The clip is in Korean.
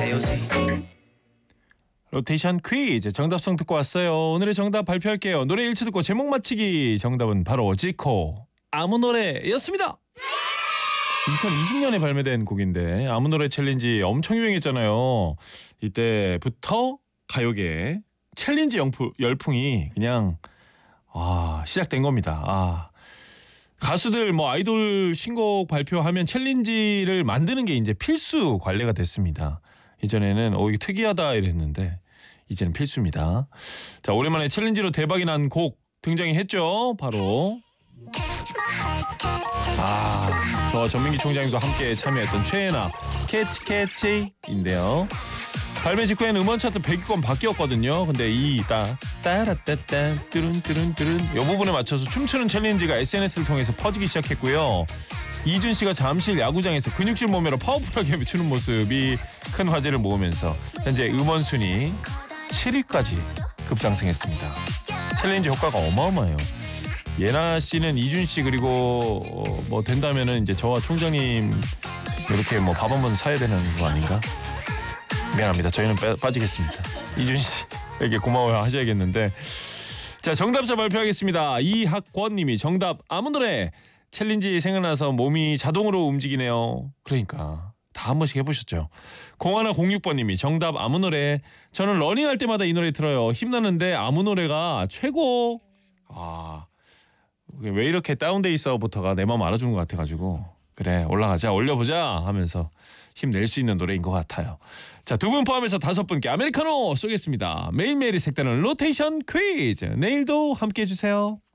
로테이션 퀴즈 정답송 듣고 왔어요. 오늘의 정답 발표할게요. 노래 일치 듣고 제목 맞히기. 정답은 바로 지코 아무 노래였습니다. 2020년에 발매된 곡인데 아무 노래 챌린지 엄청 유행했잖아요. 이때부터 가요계 챌린지 열풍이 그냥 시작된 겁니다. 가수들 아이돌 신곡 발표하면 챌린지를 만드는 게 이제 필수 관례가 됐습니다. 이전에는 이게 특이하다 이랬는데 이제는 필수입니다. 자, 오랜만에 챌린지로 대박이 난 곡 등장이 했죠. 바로 저 전민기 총장님도 함께 참여했던 최애나 캐치인데요. 발매 직후에는 음원 차트 100위권 바뀌었거든요. 근데 이 따라따따 뚜룬뚜룬뚜룬 이 부분에 맞춰서 춤추는 챌린지가 SNS를 통해서 퍼지기 시작했고요. 이준 씨가 잠실 야구장에서 근육질 몸매로 파워풀하게 추는 모습이 큰 화제를 모으면서 현재 음원 순위 7위까지 급상승했습니다. 챌린지 효과가 어마어마해요. 예나 씨는 이준 씨 그리고 된다면은 이제 저와 총장님 이렇게 밥 한번 사야 되는 거 아닌가? 미안합니다. 저희는 빠지겠습니다. 이준 씨에게 고마워 하셔야겠는데. 자, 정답자 발표하겠습니다. 이학권님이 정답 아무 노래. 챌린지 생각나서 몸이 자동으로 움직이네요. 그러니까 다 한 번씩 해보셨죠. 0106번님이 정답 아무 노래. 저는 러닝할 때마다 이 노래 들어요. 힘나는데 아무 노래가 최고. 왜 이렇게 다운돼 있어부터가 내 마음 알아주는 것 같아가지고 그래 올라가자 올려보자 하면서 힘낼 수 있는 노래인 것 같아요. 자, 두 분 포함해서 5분께 아메리카노 쏘겠습니다. 매일매일이 색다른 로테이션 퀴즈. 내일도 함께해 주세요.